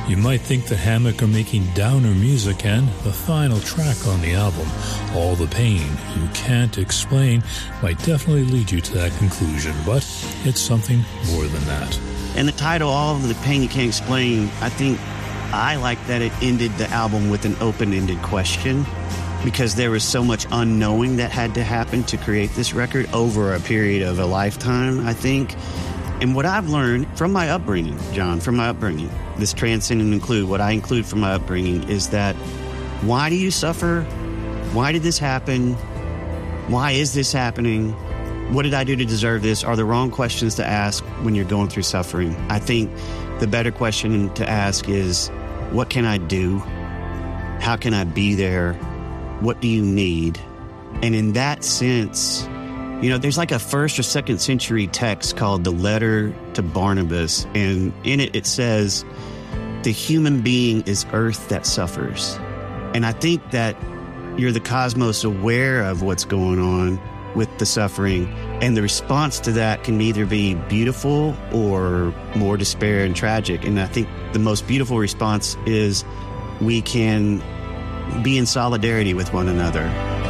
You might think the Hammock are making downer music, and the final track on the album, All the Pain You Can't Explain, might definitely lead you to that conclusion, but it's something more than that. And the title, All of the Pain You Can't Explain, I think I like that it ended the album with an open-ended question, because there was so much unknowing that had to happen to create this record over a period of a lifetime, I think. And what I've learned from my upbringing, John, this transcend and include, what I include from my upbringing is that, why do you suffer? Why did this happen? Why is this happening? What did I do to deserve this? Are the wrong questions to ask when you're going through suffering. I think the better question to ask is, what can I do? How can I be there? What do you need? And in that sense, there's like a 1st or 2nd century text called the Letter to Barnabas. And in it says, the human being is earth that suffers. And I think that you're the cosmos aware of what's going on with the suffering. And the response to that can either be beautiful or more despair and tragic. And I think the most beautiful response is we can be in solidarity with one another.